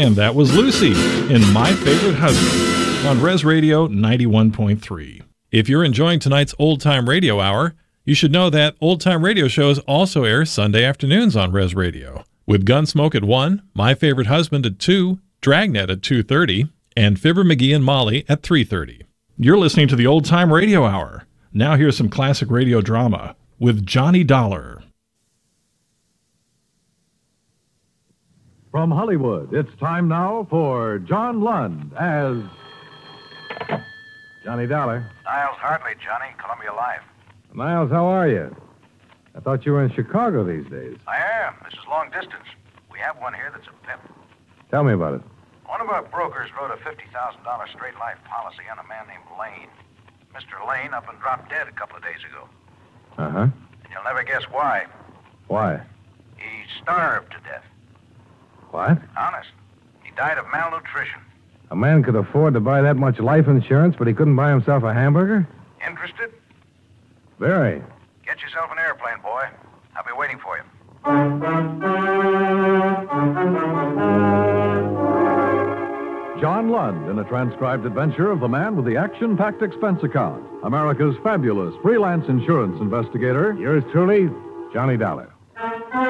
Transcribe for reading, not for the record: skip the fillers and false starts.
And that was Lucy in My Favorite Husband on Res Radio 91.3. If you're enjoying tonight's Old Time Radio Hour, you should know that Old Time Radio shows also air Sunday afternoons on Res Radio, with Gunsmoke at 1, My Favorite Husband at 2, Dragnet at 2:30, and Fibber McGee and Molly at 3:30. You're listening to the Old Time Radio Hour. Now here's some classic radio drama with Johnny Dollar. From Hollywood, it's time now for John Lund as Johnny Dollar. Niles Hartley, Johnny, Columbia Live. Niles, how are you? I thought you were in Chicago these days. I am. This is long distance. We have one here that's a pimp. Tell me about it. One of our brokers wrote a $50,000 straight life policy on a man named Lane. Mr. Lane up and dropped dead a couple of days ago. Uh-huh. And you'll never guess why. Why? He starved to death. What? Honest. He died of malnutrition. A man could afford to buy that much life insurance, but he couldn't buy himself a hamburger? Interested? Very. Get yourself an airplane, boy. I'll be waiting for you. John Lund in a transcribed adventure of the man with the action-packed expense account. America's fabulous freelance insurance investigator. Yours truly, Johnny Dollar.